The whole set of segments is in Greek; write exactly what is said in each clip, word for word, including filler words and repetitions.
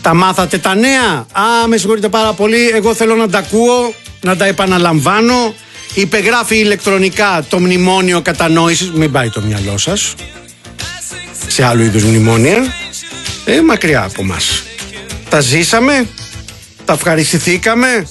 Τα μάθατε τα νέα? Α, με συγχωρείτε πάρα πολύ. Εγώ θέλω να τα ακούω, να τα επαναλαμβάνω. Υπεγράφει ηλεκτρονικά το μνημόνιο κατανόησης. Μην πάει το μυαλό σας σε άλλου είδους μνημόνια. Ε, μακριά από μας. Τα ζήσαμε, τα ευχαριστηθήκαμε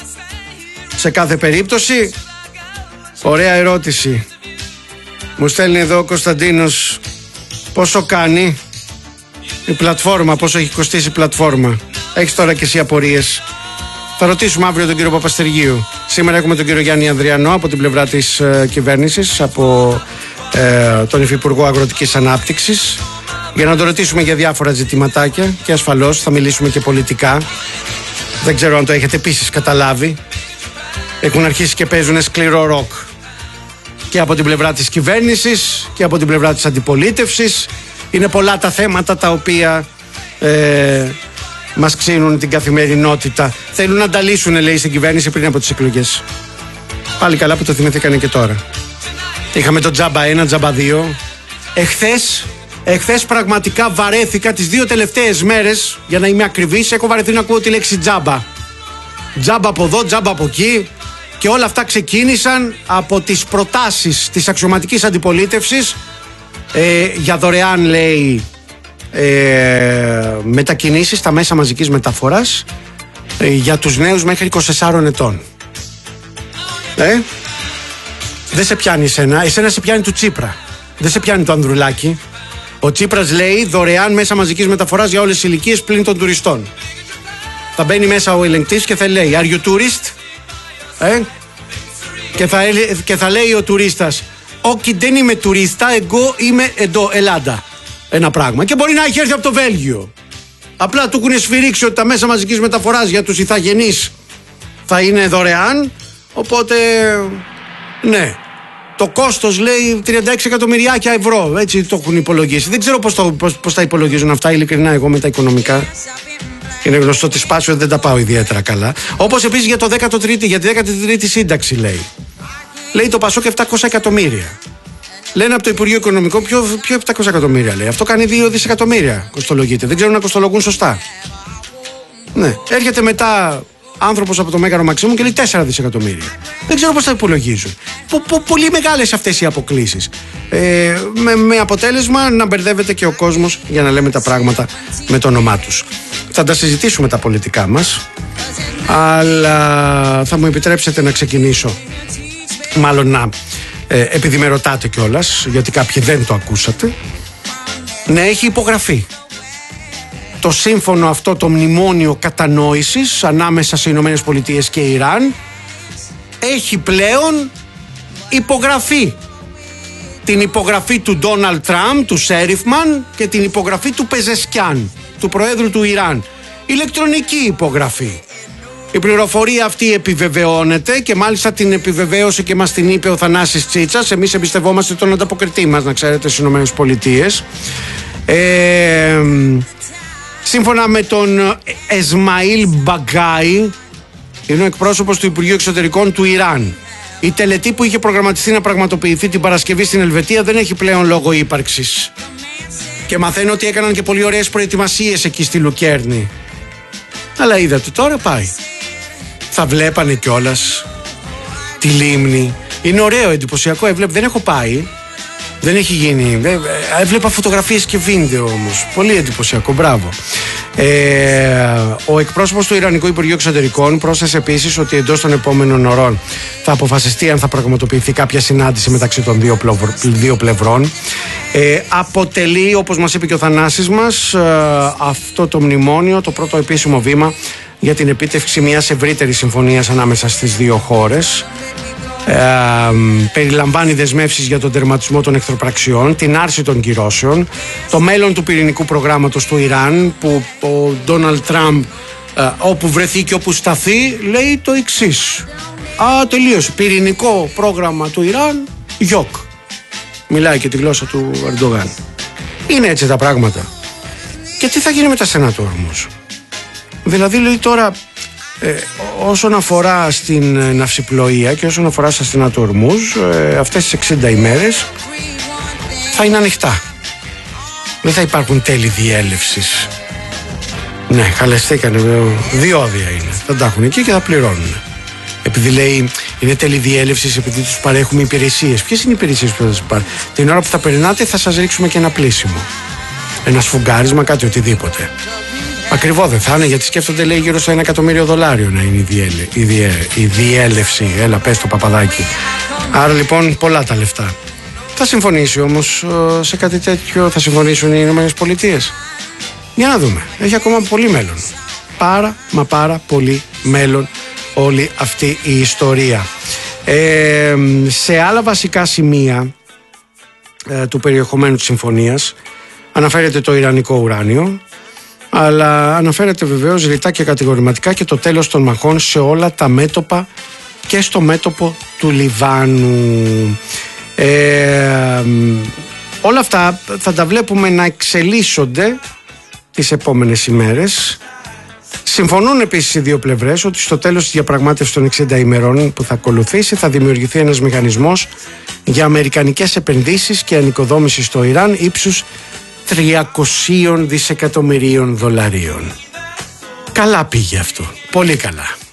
σε κάθε περίπτωση. Ωραία ερώτηση. Μου στέλνει εδώ ο Κωνσταντίνος. Πόσο κάνει η πλατφόρμα, πόσο έχει κοστίσει η πλατφόρμα? Έχεις τώρα και εσύ απορίες? Θα ρωτήσουμε αύριο τον κύριο Παπαστεργίου. Σήμερα έχουμε τον κύριο Γιάννη Ανδριανό από την πλευρά της ε, κυβέρνησης, από ε, τον Υφυπουργό Αγροτικής Ανάπτυξης, για να τον ρωτήσουμε για διάφορα ζητηματάκια και ασφαλώς θα μιλήσουμε και πολιτικά. Δεν ξέρω αν το έχετε επίσης καταλάβει. Έχουν αρχίσει και παίζουν σκληρό ροκ και από την πλευρά της κυβέρνησης και από την πλευρά της αντιπολίτευσης. Είναι πολλά τα θέματα τα οποία ε, μας ξύνουν την καθημερινότητα. Θέλουν να τα λύσουν, λέει, στην κυβέρνηση πριν από τις εκλογές. Πάλι καλά που το θυμηθήκανε και τώρα. Είχαμε το τζάμπα ένα, τζάμπα δύο. Εχθές, εχθές πραγματικά βαρέθηκα τις δύο τελευταίες μέρες, για να είμαι ακριβής, έχω βαρεθεί να ακούω τη λέξη τζάμπα. Τζάμπα από εδώ, τζάμπα από εκεί. Και όλα αυτά ξεκίνησαν από τις προτάσεις της αξιωματικής αντιπολίτευσης ε, για δωρεάν, λέει, ε, μετακινήσεις στα μέσα μαζικής μεταφοράς ε, για τους νέους μέχρι είκοσι τεσσάρων ετών. Ε, δεν σε πιάνει εσένα, εσένα σε πιάνει του Τσίπρα. Δεν σε πιάνει το Ανδρουλάκη. Ο Τσίπρας λέει δωρεάν μέσα μαζικής μεταφοράς για όλες τις ηλικίες πλην των τουριστών. Θα μπαίνει μέσα ο ελεγκτής και θα λέει Are you tourist? Ε? Και, θα, και θα λέει ο τουρίστας όχι, δεν είμαι τουρίστα, εγώ είμαι εδώ, Ελλάδα. Ένα πράγμα. Και μπορεί να έχει έρθει από το Βέλγιο. Απλά του έχουν σφυρίξει ότι τα μέσα μαζικής μεταφοράς για τους ηθαγενείς θα είναι δωρεάν. Οπότε, ναι, το κόστος λέει τριάντα έξι εκατομμυριάκια ευρώ. Έτσι το έχουν υπολογίσει. Δεν ξέρω πώς, το, πώς, πώς τα υπολογίζουν αυτά, ειλικρινά, εγώ με τα οικονομικά. Είναι γνωστό ότι σπάσιο δεν τα πάω ιδιαίτερα καλά. Όπως επίσης για, το δέκατο τρίτο, για τη δέκατη τρίτη σύνταξη λέει. Λέει το Πασόκ επτακόσια εκατομμύρια. Λένε από το Υπουργείο Οικονομικών ποιο, ποιο επτακόσια εκατομμύρια λέει. Αυτό κάνει δύο δισεκατομμύρια κοστολογείται. Δεν ξέρουν να κοστολογούν σωστά. Ναι. Έρχεται μετά άνθρωπος από το Μέγαρο Μαξίμου και λέει τέσσερα δισεκατομμύρια. Δεν ξέρω πώς θα υπολογίζουν. Πο, πο, πολύ μεγάλες αυτές οι αποκλίσεις. Ε, με, με αποτέλεσμα να μπερδεύεται και ο κόσμος για να λέμε τα πράγματα με το όνομά τους. Θα τα συζητήσουμε τα πολιτικά μας, αλλά θα μου επιτρέψετε να ξεκινήσω, μάλλον να, ε, επειδή με ρωτάτε κιόλας, γιατί κάποιοι δεν το ακούσατε, να έχει υπογραφεί το σύμφωνο αυτό, το μνημόνιο κατανόησης ανάμεσα σε Ηνωμένες Πολιτείες και Ιράν. Έχει πλέον υπογραφεί. Την υπογραφή του Ντόναλντ Τραμπ, του Σέριφμαν, και την υπογραφή του Πεζεσκιάν, του Προέδρου του Ιράν. Ηλεκτρονική υπογραφή. Η πληροφορία αυτή επιβεβαιώνεται και μάλιστα την επιβεβαίωσε και μας την είπε ο Θανάσης Τσίτσας. Εμείς εμπιστευόμαστε τον ανταποκριτή μας, να ξέρετε, στις Ηνωμένες Πολιτείες. Ε, σύμφωνα με τον Εσμαήλ Μπαγκάι, είναι ο εκπρόσωπος του Υπουργείου Εξωτερικών του Ιράν. Η τελετή που είχε προγραμματιστεί να πραγματοποιηθεί την Παρασκευή στην Ελβετία δεν έχει πλέον λόγο ύπαρξης. Και μαθαίνω ότι έκαναν και πολύ ωραίες προετοιμασίες εκεί στη Λουκέρνη. Αλλά είδατε, τώρα πάει. Θα βλέπανε κιόλας τη λίμνη. Είναι ωραίο, εντυπωσιακό. Έβλεπ, δεν έχω πάει. Δεν έχει γίνει. Έβλεπα φωτογραφίες και βίντεο όμως. Πολύ εντυπωσιακό. Μπράβο. Ε, ο εκπρόσωπος του Ιρανικού Υπουργείου Εξωτερικών πρόσθεσε επίσης ότι εντός των επόμενων ωρών θα αποφασιστεί αν θα πραγματοποιηθεί κάποια συνάντηση μεταξύ των δύο, πλευρ, δύο πλευρών. Ε, αποτελεί, όπως μας είπε και ο Θανάσης μας, ε, αυτό το μνημόνιο το πρώτο επίσημο βήμα για την επίτευξη μιας ευρύτερης συμφωνίας ανάμεσα στις δύο χώρες. Ε, περιλαμβάνει δεσμεύσεις για τον τερματισμό των εχθροπραξιών, την άρση των κυρώσεων, το μέλλον του πυρηνικού προγράμματος του Ιράν, που ο Ντόναλντ Τραμπ ε, όπου βρεθεί και όπου σταθεί λέει το εξής: α, τελείωσε, πυρηνικό πρόγραμμα του Ιράν, γιοκ. Μιλάει και τη γλώσσα του Ερντογάν. Είναι έτσι τα πράγματα. Και τι θα γίνει με τα Σενάτο όμως? Δηλαδή λέει τώρα, Ε, όσον αφορά στην ναυσιπλοεία και όσον αφορά στα στενά Ορμούζ, ε, αυτές τις εξήντα ημέρες θα είναι ανοιχτά. Δεν θα υπάρχουν τέλη διέλευσης. Ναι, χαλεστήκανε. Διόδια είναι. Θα τα έχουν εκεί και θα πληρώνουν. Επειδή λέει είναι τέλη διέλευση, επειδή τους παρέχουμε υπηρεσίες. Ποιες είναι οι υπηρεσίες που θα σας πάρουν? Την ώρα που θα περνάτε θα σας ρίξουμε και ένα πλήσιμο. Ένα σφουγγάρισμα, κάτι οτιδήποτε. Ακριβό δεν θα είναι, γιατί σκέφτονται, λέει, γύρω στο ένα εκατομμύριο δολάριο να είναι η, διέλε, η, διέ, η διέλευση. Έλα, πες το παπαδάκι. Άρα λοιπόν πολλά τα λεφτά. Θα συμφωνήσει όμως σε κάτι τέτοιο, θα συμφωνήσουν οι Ηνωμένες Πολιτείες? Για να δούμε. Έχει ακόμα πολύ μέλλον. Πάρα μα πάρα πολύ μέλλον όλη αυτή η ιστορία. Ε, σε άλλα βασικά σημεία ε, του περιεχομένου της συμφωνίας αναφέρεται το ιρανικό ουράνιο, αλλά αναφέρεται βεβαίως ρητά και κατηγορηματικά και το τέλος των μαχών σε όλα τα μέτωπα και στο μέτωπο του Λιβάνου. Ε, όλα αυτά θα τα βλέπουμε να εξελίσσονται τις επόμενες ημέρες. Συμφωνούν επίσης οι δύο πλευρές ότι στο τέλος της διαπραγμάτευσης των εξήντα ημερών που θα ακολουθήσει θα δημιουργηθεί ένας μηχανισμός για αμερικανικές επενδύσεις και ανοικοδόμηση στο Ιράν ύψους τριακόσια δισεκατομμυρίων δολαρίων. Καλά πήγε αυτό. Πολύ καλά.